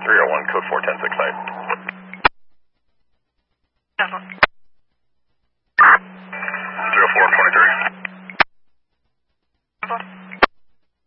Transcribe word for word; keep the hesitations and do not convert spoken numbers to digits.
three oh one, code four ten six eight. Seven. zero four twenty-three.